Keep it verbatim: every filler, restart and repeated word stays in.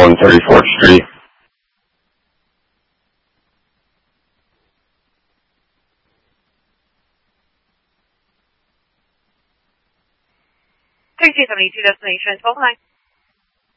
on thirty-fourth Street. thirty-two seventy-two destination, twelve nine.